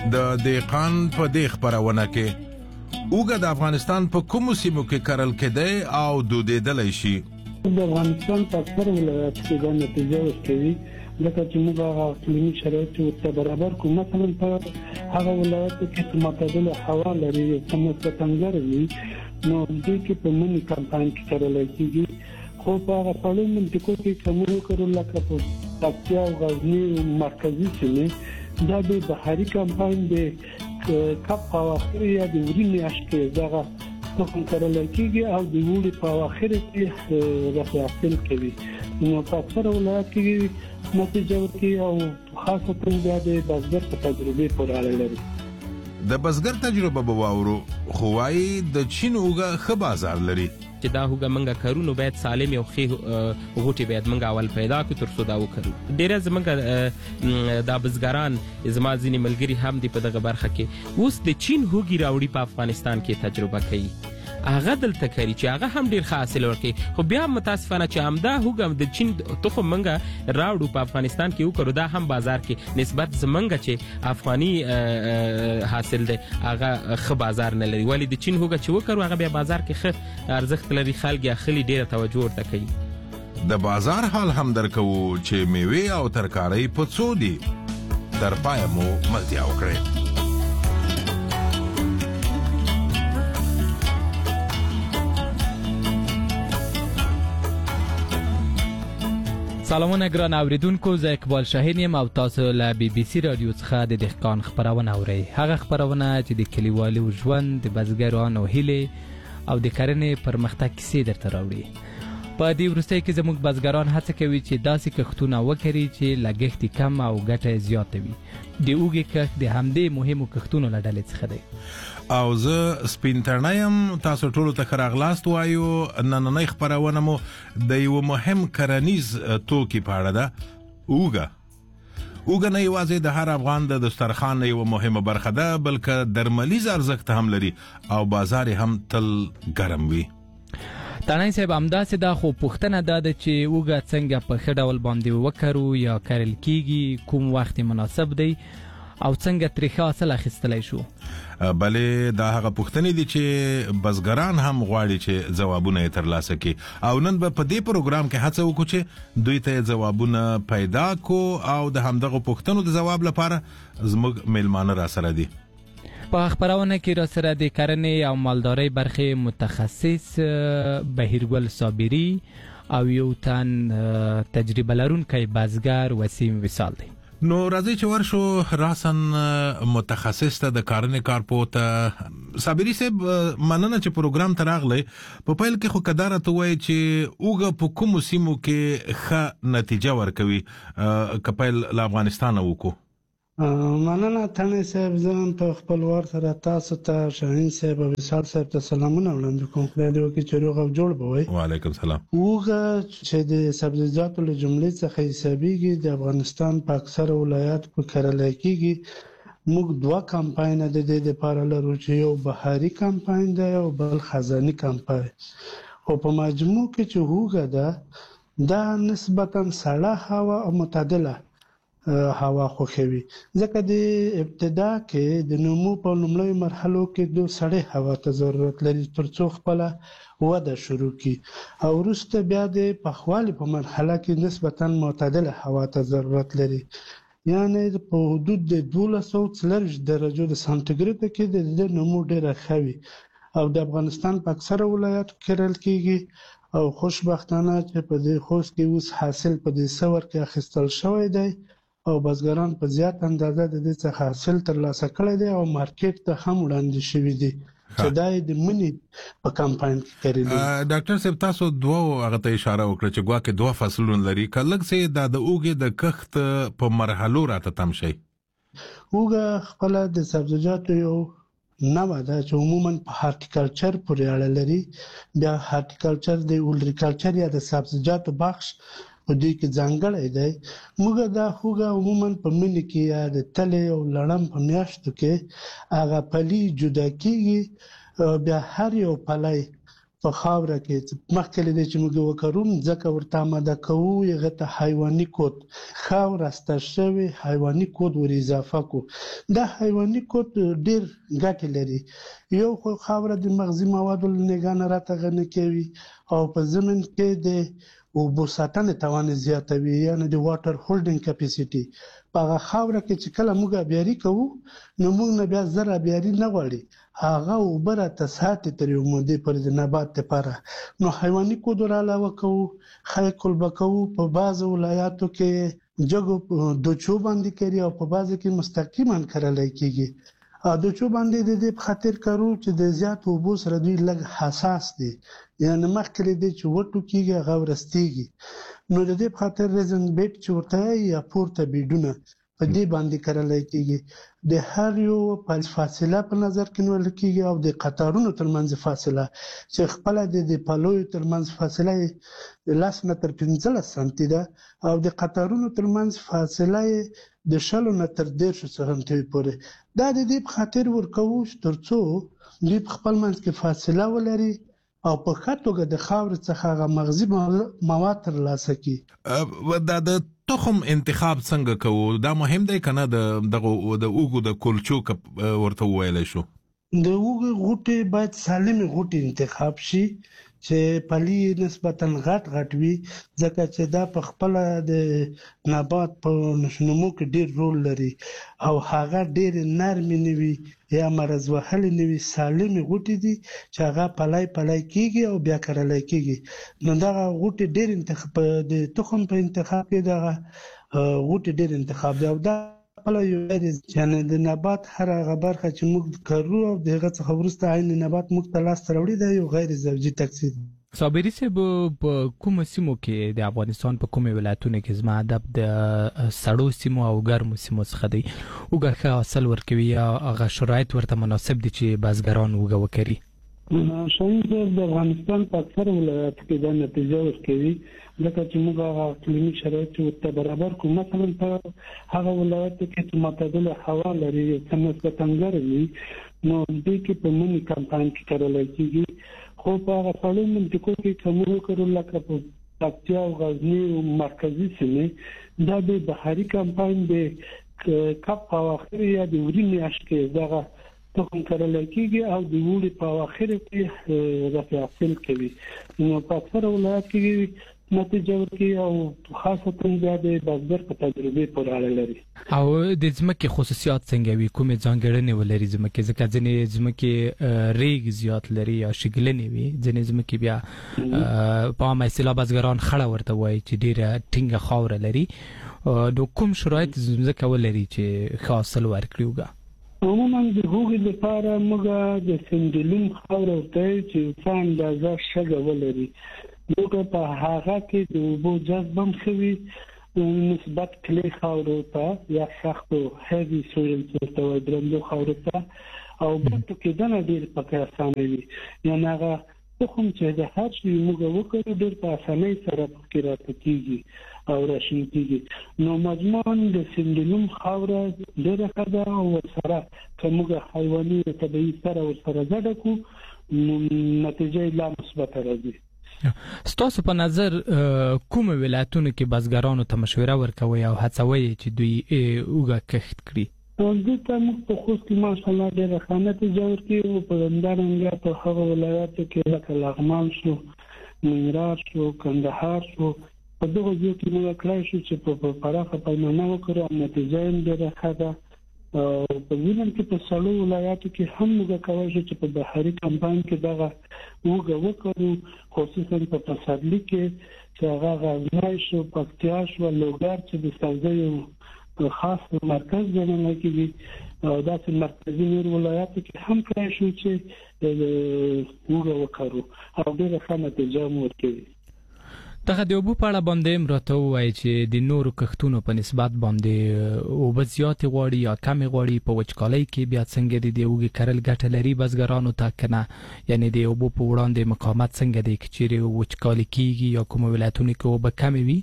د دهقان په دې خبرونه کې اوګه د افغانستان په کومو سیمو کې کرل کېدی او دودېدلی شي؟ د افغانستان په اکثر ولایاتو کې دا نتیجه ورکوي لکه چې موږ هغه اقلیمي شرایط ورته برابر کړو. مثلا په هغه ولایاتو کې چې معتدله هوا لري او نسبتاً ګرم وي نو دوی کې په مني کمپاین کې کرل کېږي، خو په هغه سړو منطقو کې که موږ وکړو لکه په پکتیا او غزني مرکزي سیمې دا د بهاري کمپاین د کب په اواخر یا د وری میاشت کې دغه تخم کرل کېږي او د وړي په اواخر کې راځي کوي. نو په اکثر ولایت کې نتیجه ورکوي او خاصه بیا د بزګر په تجربه پورې اړه لري. د بزګر تجربه به واورو، خو وايي د چین اوګه ښه بازار لري چې دا هوګه منګه کارونو باید سالم او ښې غوټي باید منګه اول پیدا کړو تر څو دا وکړو. ډیره زمونږ دا بزګران زما ځینې ملګري هم دي په دغه برخه کې اوس د چین هوګي راوړي په افغانستان کې تجربه کوي. هغه دلته کوي چې هغه هم ډیر ښه حاصل ورکوي، خو بیا متاسفانه چې همدا هوګه د چین تخم منګه راوړو په افغانستان کې وکړو دا هم بازار کې نسبت زمونږ چې افغاني حاصل دی هغه ښه بازار نه لري. ولې د چین هوګه چې وکړو هغه بیا بازار کې ښه ارزښت لري، خلک یې اخلي، ډیره توجه ورته کوي. د بازار حال هم درکو چې میوې او ترکارۍ په څو دي. تر پایه مو ملتیا وکړئ. سلامونه ګران اوریدونکو، زه اقبال شاهین یم او تاسو له بي بي سي رادیو څخه د دهقان خبرونه اورئ. هغه خبرونه چې د کلیوالو ژوند، د بزګرانو هیلې او د کرنې پرمختګ کیسې درته راوړي. په دې وروستۍ کې زموږ بزګران هڅه کوي چې داسې کښتونه وکري چې لګښت کم او ګټه زیاته وي. د اوږې کښت د همدې مهمو کښتونو له ډلې څخه دی. او زه سپین ترنه یم، تاسو ټولو ته ښه راغلاست وایو. نننۍ خپرونه مو د یو مهم کرنیز توکي په اړه ده، اوږه. اوږه نه یوازې د هر افغان د دسترخوان یوه مهمه برخه ده بلکې درملیز ارزښت هم لري او بازار هم تل ګرم وي. تڼۍ صاحب همداسې ده، خو پوښتنه دا ده چې اوږه څنګه په ښه ډول باندې وکرو یا کرل کیږي، کوم وخت مناسب دی او څنګه ترې ښه حاصل اخیستلی شو؟ بلې دا هغه پوښتنې دي چې بزګران هم غواړي چې ځوابونه یې ترلاسه کړي او نن به په دې پروګرام کې هڅه وکړو چې دوی ته ځوابونه پیدا کړو او د همدغه پوښتنو د ځواب لپاره زموږ میلمانه را سره دي. په خبرونه کې را سره د کرنې او مالدارۍ برخې متخصص بهیرګل صابري او یو تن تجربه لرونکی بزګر وسیم وصال دی. نو راځي چې ورشو راسن متخصص ته د کرنې کارپوته. صابري صاحب مننه چې پروګرام ته راغلی. په پیل کې خو کداره ته وایي چې اوږه په کومو سیمو کې ښه نتیجه ورکوي که پیل له افغانستانه وکړو؟ مننه تڼۍ صاحب، زه هم په خپل وار سره تاسو ته شاهین صاحب او وصال صاحب ته سلامونه وړاندې کوم. خدای دې وکړي چې روغ او جوړ به وئ. وعلیکم سلام. اوږه چې د سبزیجاتو له جملې څخه حسابېږي د افغانستان په اکثره ولایاتو کې کرلی کېږي. موږ دوه کمپاینه د دې دپاره لرو چې یو بهاري کمپاین دی او بل خزاني کمپاین. خو په مجموع کې چې اوږه ده دا نسبتا سړه هوا او معتدله هوا خوښوي، ځکه د ابتدا کې د نمو په لومړیو مرحلو کې د سړې هوا ته ضرورت لري تر څو خپله وده شروع کړي او وروسته بیا د پخوالي په مرحله کې نسبتا معتدله هوا ته ضرورت لري. یعنی په حدود د 1240 درجو د سانتیګریډ کې د نمو ډیره ښه وي او د افغانستان په اکثره ولایاتو کې کرل کېږي او خوشبختانه چې په دې خوست کې اوس حاصل په دې سور کې اخیستل شوی دی او بزګران په زیات اندازه د دې څخه حاصل ترلاسه کړی دی او مارکیټ ته هم وړاندې شوي دي چې دا د مني په کمپاین کې کړی دی. ډاکټر صاحب تاسو دوه هغه ته اشاره وکړه چې ګواکې دوه فصلونه لري، که لږ څه دا د اوږې د کښت په مرحلو راته تم شي. اوږه خپله د سبزیجاتو یو نوع ده چې عموما په هارټیکلچر پورې اړه لري. بیا هارټیکلچر د اولریکلچر یا د سبزیجاتو بخش په دې کې ځانګړی دی. موږ دا هوګه عموما په مني کې یا د تلې او لړم په میاشتو کې هغه پلي جدا کېږي. بیا هر یو پلی په خاوره کې مخکې د چې موږ وکړو ځکه ورته آماده کوو یغه ته حیواني کود خاور استر شوی حیواني کود ور اضافه کو دا حیواني کود ډیر ګټه لري یو خو خاور د مغذي موادو لنګان راته غنه کوي او په زمين کې د اوبو ساتنې توان زیاتوي یعنی د واټر هولډینګ کیپاسټي په خاور کې چې کله موږ بیاري کوو نو موږ نه بیا زره بیاري نه غواړي هغه وبره ته ساتي تر یو مودې پر د نبات لپاره نو حیواني کود را علاوه کوو خیکل بکوو په بعض ولایاتو کې جګو دوچو باندې کوي او په بعض کې مستقیما کرلای کیږي دوچو باندې د دې خاطر کارو چې د زیات وبو سره دوی لږ حساس دي یعنی مخکې د چې وټو کیږي غورستيږي نو د دې خاطر رزن بیت چې ورته یا پورته بیډونه په دې باندې کارلای کیږي د هر یو فاصله په نظر کې نیول کیږي او د قطارونو ترمنځ فاصله چې خپل د پلوي ترمنځ فاصله 10 متر 15 سانتي ده او د قطارونو ترمنځ فاصله د 10 متر 10 سانتي پورې دا د دې خاطر ورکوو ترڅو د خپل منځ کې فاصله ولري او په خاطر د خاور څخه مغذي مواد ترلاسه کی د تخم انتخاب څنګه کوو دا مهم دی کنه د اوګو د کلچو ورته ویل شو د اوګو غوټي باید سالم غوټي انتخاب شي چې پلي نسبتا غټ وي ځکه چې دا په خپل د نبات په نشنمو کې ډیر رول لري او هغه ډیر نرم نیوي یا مرز وهل نیوي سالم غوټي دي چې هغه پلای کیږي او بیا کرلای کیږي نو دا غوټي ډیر انتخاب د تخم په انتخاب کې دا غوټي ډیر انتخاب دی او دا خپل یو یعنی د نبات هر هغه برخه چې موږ کارو او دغه څخه ورسته عین نبات موږ ته لاس تروړي دی یو غیر زوجي تکثیر صابري صاحب په کوم سیمو کې د افغانستان په کومه ولایتونو کې زما ادب د سړو سیمو او ګرمو سیمو څخه دی وګړه حاصل ورکوي یا هغه شرایط ورته مناسب دي چې بازګران وګ وکړي شاید د افغانستان په اکثر ولایتونو کې دا نتیجه ورکوي لکه چې موږ هغه اقلیمي شرایط ورته برابر کوو مثلا په هغه ولایتونو کې چې معتدله هوا لري چې نسبتاً ګرمي نو دې کې په منی کمپاین کې کارول کېږي خو په هغه ټولو منطقو کې کومو کړو لکه په پکتیا او غزنی او مرکزی سیمې دا د بهاري کمپاین د کپ او اخر یا د ورینې اشکه دغه تخم کارول کېږي او د وړي په اخر کې رفع حاصل کوي نو په اکثر ولایت کې نتیجه ورکړي او خاصه د بازار په تجربه پورې اړه لري او د ځمکې خصوصیات څنګه وي کومه ځانګړنې ولري ځمکې ځکه ځینې ځمکې ریګ زیات لري یا شګلنې وي ځینې ځمکې بیا په عامه اصطلاح بازګران خړه ورته وایي چې ډیره ټینګه خاور لري نو کوم شرایط ځمکه ولري چې حاصل ورکړي عموما د هغوی لپاره موږ د سندلون خاور ورته چې څه اندازه شګه ولري موږ په هغه کې د اوبو جذب هم خوي نسبت کلی خاور ته یا سخت هیوی سویل ته درندو خاور ته او بوټو کې دنه ډیر پکې اسانه وي یعنی هغه تخم چې د هر شي موږ وکړو ډیر په اسانۍ سره پکې راټوکېږي او راشي کېږي نو مجموعاً د سندلون خاور ډیره ښه او سره کومه حیواني طبيعي سره ورسره ګډه کو نتیجه لا مثبت راځي ستاسو په نظر کوم ولایتونو کې بازګرانو ته مشوره ورکوي او هڅوي چې دوی اوګه کښت کړي دلته موږ په خوست کې ماشاءالله ډېر ښه نتیجه ورکوي او په همدارنګه په هغه ولایاتو کې لکه لغمان شو ننګرهار شو کندهار شو په دغه ځای کې موږ کړای شو چې په پراخه پیمانه وکړو او نتیجه یې ډېره ښه ده په ځینو کې په سړو ولایاتو کې هم موږ کولی شو چې په بهاري کمپاین کې دغه اوګه وکړو خصوصا په پسرلي کې چې هغه غزنی شو پکتیا شو لوګر چې د سبزیو خاص مرکز ګڼل کېږي او داسې مرکزي نور ولایاتو کې هم کړای شو چې اوګه وکړو او ډېره ښه نتیجه مو ورکوي دغه د اوبو په اړه باندې مرته وایي چې د نورو کښتونو په نسبت باندې اوبه زیات غواړي یا کم غواړي په وچکالۍ کې بیا څنګه د اوګې کرل ګټه لري بزګرانو ته کنه یعنی د اوبو په وړاندې مقاومت څنګه دی چې وچکالۍ کیږي یا کوم ولایتونو کې اوبه کم وي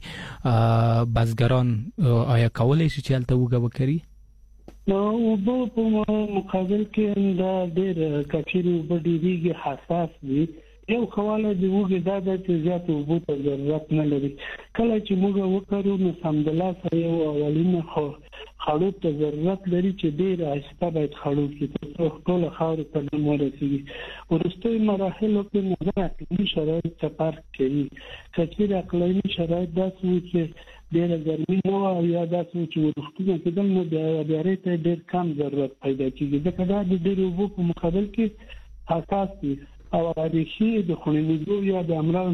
بزګران آیا کولای شي چې هلته اوګه وکړي نو اوبو په مقابل کې دا ډېر کچېرې اوبه ډېرېږي حساس دي یو خواله د وګړي دا د زیات اوبو ته ضرورت نه لري. کله چې موږ وکړو نو سمدلاسه یو اولینه خړوب ته ضرورت لري چې ډیر آهسته باید خړوب کې تر ټول خاور ته ورسیږي. ورستوي مراحلو کې نظر اقلیمي شرایط ته فرق کوي. کچېر اقلیمي شرایط داسې وي چې ډېر ګرمي نه او یا داسې چې ورښتونه کېدل نو بیا ته ډېر کم ضرورت پیدا کېږي. ځکه دا د ډېر اوبو په مقابل کې حساس دي او ریښې د خونیدو یا د امراض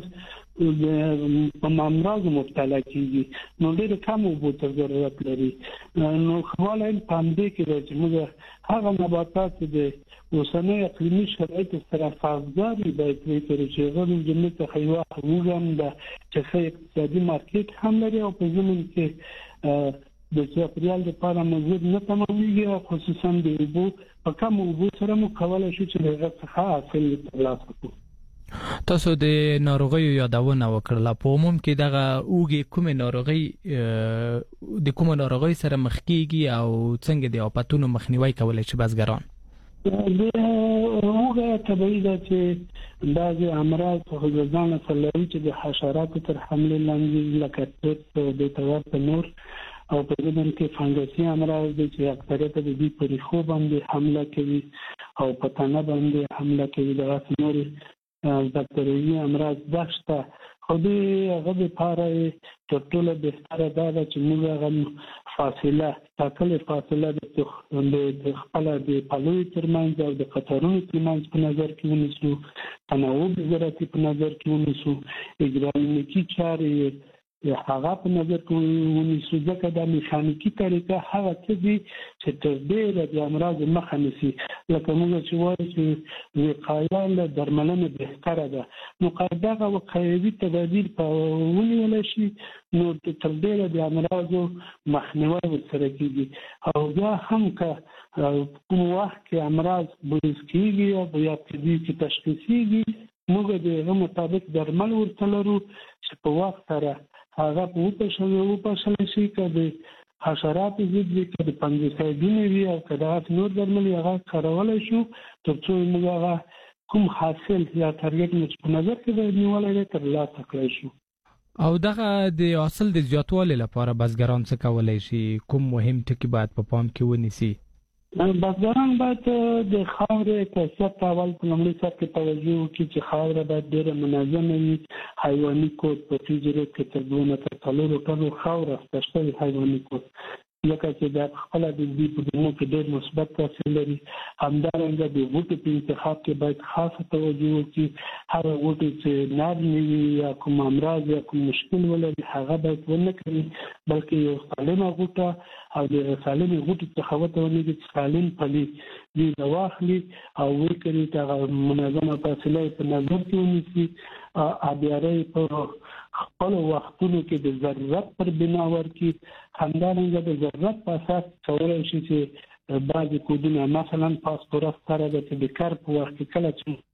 په امراض مبتلا کېږي نو ډېر کم اوبو ته ضرورت لري. نو خواله په دې کې چې موږ هغه نباتات د اوسنۍ اقلیمي شرایط سره سازګاري باید وکړو چې هغه د جملې څخه یو هم د اقتصادي مارکیټ هم لري او په ضمن کې د چاپیریال لپاره مضر نه تمامېږي او خصوصا د اوبو په کم اوبو سره مو کولی شو چې هغه څخه حاصل ترلاسه کړو. تاسو د ناروغیو یادونه وکړه. په عموم کې دغه اوږې کومه ناروغي د کومه ناروغي سره مخ کیږي او څنګه د آفتونو مخنیوي کولای شي بزګران؟ د اوږه طبيعي ده چې بعضي امراض په ځان سره لري چې د حشراتو تر حمله لاندې لکه د توارث نور او په دې کې فنګسي امراض دي چې اکثریت د دې په ریښو باندې حمله کوي او په تنه باندې حمله کوي. دا نور بکتریايي امراض داشته خو دې هغه لپاره تر ټولو بهتره دا ده چې موږ هغه فاصله ټاکلې فاصله د خپل د پلوي ترمنځ او د قطارونو ترمنځ په نظر کې ونیسو، تناوب زراعتي په نظر کې ونیسو، اجرایي چارې هغه په نظر کې ونیسو. ځکه د میخانیکي طریقه هغه څه دي چې تر ډېره د امراض مخه نیسي. لکه موږ چې وایو چې وقایه له درملنې بهتره ده نو دغه وقایوي تدابیر په ونیول شي نو تر ډېره د امراضو مخنیوی ورسره کېږي. او بیا هم که کوم وخت کې امراض بروز کېږي او یا کې تشخیصېږي موږ د هغه مطابق درمل ورته لرو چې په وخت سره هغه په وپاشل شي که د حشرات ضد وي که د فنګسایډونه وي او که دغه نور درمل هغه کارولی شو تر څو موږ هغه کوم حاصل یا تارګټ مو په نظر کې باید نیولی دی ترلاسه کړی شو. او دغه د حاصل د زیاتوالي لپاره بزګران څه کولی شي؟ کوم مهم ټکي باید په پام کې ونیسي؟ بزګران باید د خاورې کیفیت ته اول په لومړي سر کې توجه وکړي چې خاوره باید ډېره منظمه وي. حیواني کود په فیجرې کې تر 2 نه تر 4 ټنو خاوره شته شوی حیواني کود لکه چې د خپل د دې په دمو کې ډېر مثبت تاثیر لري. همدارنګه د بوټو په انتخاب کې باید خاصه توجه وکړي. هغه بوټي چې نرم وي یا کوم امراض یا کوم مشکل ولري هغه باید ونه کړي بلکې یو سالمه بوټه او د سالمې بوټي څخه وتونیږي چې سالم پلي دې واخلي او وکړي چې منظمه فاصله په نظر کې ونیسي. ابياري په خپل وختونو کې د ضرورت پر بنا ورکړي. همدارنګه د ضرورت په اساس کولای شي چې بعضي کودونه مثلا پاسپورت سره د کار په وخت کې کله چې